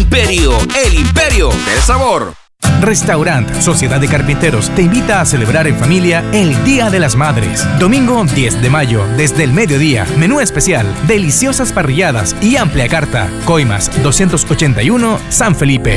Imperio, el imperio del sabor. Restaurant Sociedad de Carpinteros te invita a celebrar en familia el Día de las Madres. Domingo 10 de mayo, desde el mediodía. Menú especial, deliciosas parrilladas y amplia carta. Coimas 281, San Felipe.